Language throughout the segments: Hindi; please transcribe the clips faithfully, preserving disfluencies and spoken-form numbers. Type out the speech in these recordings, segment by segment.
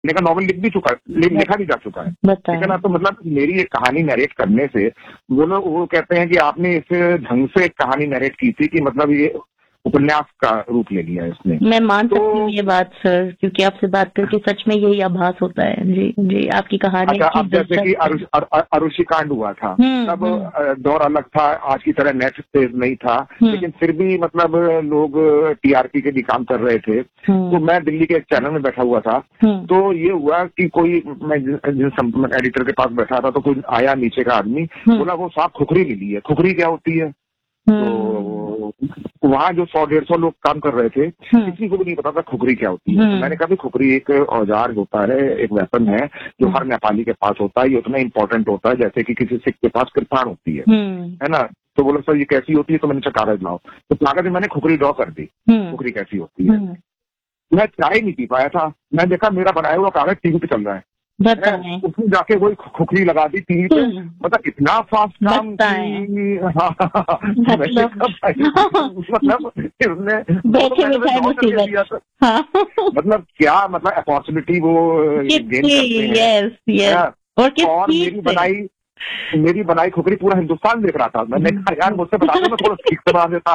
मैंने कहा नॉवल लिख भी चुका है, लिख, लिखा भी जा चुका है, ठीक है ना। तो मतलब मेरी एक कहानी नरेट करने से वो लोग वो कहते हैं कि आपने इस ढंग से एक कहानी नरेट की थी कि मतलब ये उपन्यास का रूप ले लिया इसने। मैं मान तो, सकती हूँ ये बात सर, क्योंकि आपसे बात करके सच में यही आभास होता है। जी जी, आपकी कहानी अच्छा, अब जैसे कि अरुषि कांड हुआ था, तब दौर अलग था, आज की तरह नेट तेज नहीं था, लेकिन फिर भी मतलब लोग टीआरपी के भी काम कर रहे थे। तो मैं दिल्ली के एक चैनल में बैठा हुआ था, तो ये हुआ कि कोई, मैं जिस एडिटर के पास बैठा था, तो कोई आया नीचे का आदमी, बोला वो साहब खुखरी मिली है। खुखरी क्या होती है? तो वहाँ जो सौ डेढ़ सौ लोग काम कर रहे थे, किसी को भी नहीं पता था खुखरी क्या होती है। तो मैंने कहा खुखरी एक औजार होता है, एक वेपन है जो हर नेपाली के पास होता है, ये उतना इंपॉर्टेंट होता है जैसे कि किसी सिख के पास कृपाण होती है, है ना। तो बोला सर ये कैसी होती है? तो मैंने कहा कागज लाओ, तो कागज मैंने खुखरी ड्रॉ कर दी, खुखरी कैसी होती है। मैं चाय नहीं पी पाया था, मैं देखा मेरा बनाया हुआ कागज टीवी पे चल रहा है, उसमें जाके वही खुखरी लगा दी टीवी पे। मतलब इतना फास्ट काम की, मतलब मतलब क्या मतलब अपॉर्चुनिटी वो गेन करते हैं। और मेरी बनाई मेरी बनाई खुखरी पूरा हिंदुस्तान देख रहा था। मैंने कहा यार मुझसे बता दो, मैं थोड़ा ठीक से बना देता।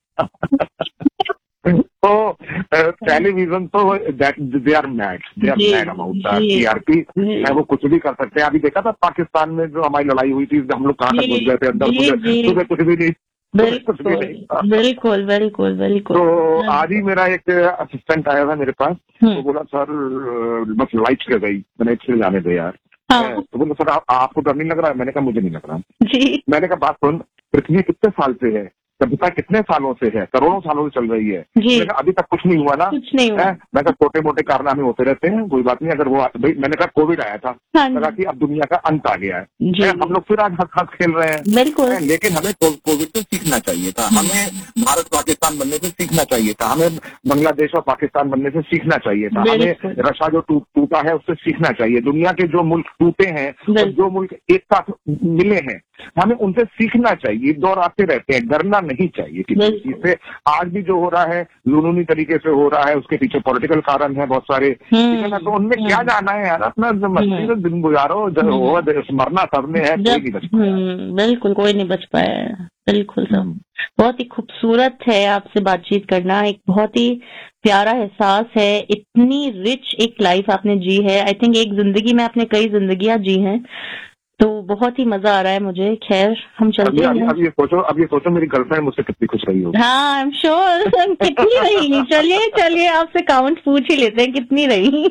तो टेलीविजन तो that they are mad they are mad about TRP है, वो कुछ भी कर सकते हैं। अभी देखा था पाकिस्तान में जो हमारी लड़ाई हुई थी, हम लोग कहाँ तक घुस गए थे अंदर, सुबह कुछ भी नहीं, कुछ भी नहीं। बिल्कुल बिल्कुल बिल्कुल। तो आज ही मेरा एक असिस्टेंट आया था मेरे पास, तो बोला सर बस लाइट कर गई, मैंने इससे जाने दो यार। तो बोला सर आप, आपको डर नहीं लग रहा है? मैंने कहा मुझे नहीं लग रहा। मैंने कहा बात सुन, पृथ्वी कितने साल से है, सभ्यता कितने सालों से है, करोड़ों सालों से चल रही है, मैंने अभी तक कुछ नहीं हुआ ना? कुछ नहीं हुआ। मैं कहा छोटे मोटे कारनामे होते रहते हैं, कोई बात नहीं। अगर वो भाई मैंने कहा कोविड आया था, लगा कि अब दुनिया का अंत आ गया है, हम लोग फिर आज हंस हंस खेल रहे हैं, लेकिन हमें कोविड से सीखना चाहिए था, हमें भारत पाकिस्तान बनने से सीखना चाहिए था, हमें बांग्लादेश और पाकिस्तान बनने से सीखना चाहिए था, हमें रशिया जो टूटा है उससे सीखना चाहिए। दुनिया के जो मुल्क टूटे हैं और जो मुल्क एक साथ मिले हैं, हमें उनसे सीखना चाहिए। दौर आते रहते हैं, डरना नहीं चाहिए किसी चीज से। आज भी जो हो रहा है लूनूनी तरीके से हो रहा है, उसके पीछे पॉलिटिकल कारण है बहुत सारे, ठीक है ना। तो उनमें क्या जाना है यार, अपना मस्ती से दिन गुजारो, मरना सबने है, कोई नहीं बच पाया। बिल्कुल कोई नहीं बच पाया, बिल्कुल सब। बहुत ही खूबसूरत है आपसे बातचीत करना, एक बहुत ही प्यारा एहसास है। इतनी रिच एक लाइफ आपने जी है, आई थिंक एक जिंदगी में आपने कई जिंदगियां जी हैं, तो बहुत ही मजा आ रहा है मुझे। खैर हम चलते हैं। अब ये सोचो अब ये सोचो मेरी गर्लफ्रेंड मुझसे कितनी खुश रही होगी। हाँ आई एम श्योर कितनी रही। चलिए चलिए आपसे काउंट पूछ ही लेते हैं, कितनी रही?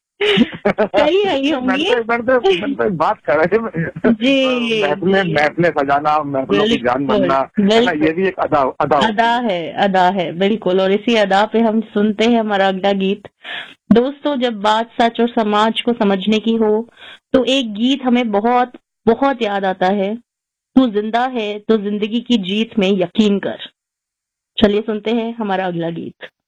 सही रही होंगी। बात कर रहे हैं जी, महफिलें महफिलें सजाना, महफिलों की जान बनना, ये भी एक अदा अदा अदा है अदा है बिल्कुल। और इसी अदा पे हम सुनते हैं हमारा अगला गीत। दोस्तों, जब बात सच और समाज को समझने की हो तो एक गीत हमें बहुत बहुत याद आता है, तू जिंदा है तो जिंदगी की जीत में यकीन कर। चलिए सुनते हैं हमारा अगला गीत।